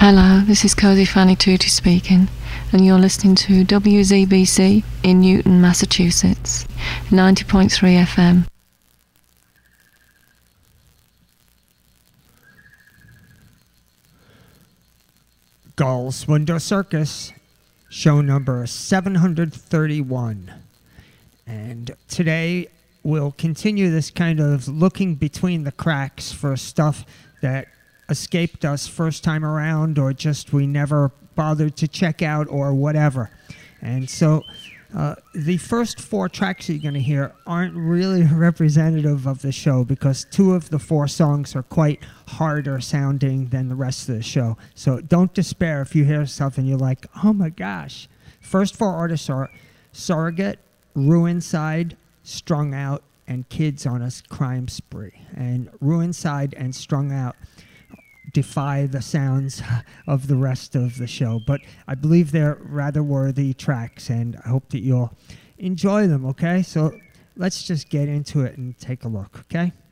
Hello, this is Cozy Fanny Tutti speaking, and you're listening to WZBC in Newton, Massachusetts, 90.3 FM. Gulls Window Circus, show number 731. And today we'll continue this kind of looking between the cracks for stuff that escaped us first time around, or just we never bothered to check out, or whatever. And so the first four tracks you're going to hear aren't really representative of the show, because two of the four songs are quite harder sounding than the rest of the show. So don't despair if you hear something you're like, oh my gosh. First four artists are Surrogate, Ruinside, Strung Out, and Kids on a Crime Spree. And Ruinside and Strung Out defy the sounds of the rest of the show, but I believe they're rather worthy tracks, and I hope that you'll enjoy them. Okay, so let's just get into it and take a look. Okay.